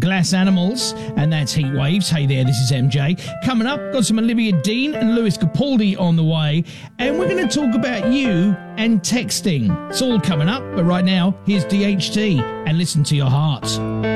Glass Animals, and that's Heat Waves. Hey there, this is MJ. Coming up, got some Olivia Dean and Lewis Capaldi on the way, and we're going to talk about you and texting. It's all coming up, but right now, here's DHT, and listen to your heart.